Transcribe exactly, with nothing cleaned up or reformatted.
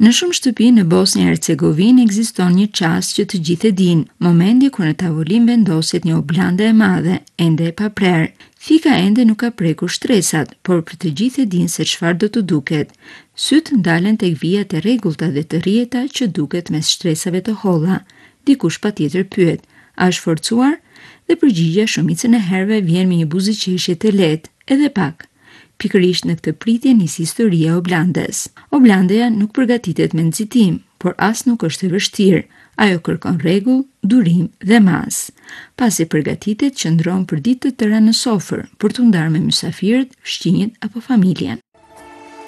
Në shumë shtëpi në Bosnjë e Hercegovinë ekziston një çast që të gjithë e dinë, momenti kur në tavolinë vendoset një oblande e madhe, ende e paprerë. Fika ende nuk ka prekur shtresat, por për të gjithë e dinë se çfarë do të duket. Sytë ndalen tek vijat e rregullta dhe të rrieta që duket mes shtresave të holla. Dikush patjetër pyet, a është forcuar? Dhe përgjigja shumicën e herëve vjen me një buzëqeshje të lehtë, edhe pak. Pikërisht në këtë pritje nis historia e Oblandes. Oblandeja nuk përgatitet me nxitim, por as nuk është e vështirë. Ajo kërkon rregull, durim dhe mas. Pasi përgatitet, qëndron për ditë të tëra në sofër, për t'u ndarë me mysafirët, fëmijët apo familjen.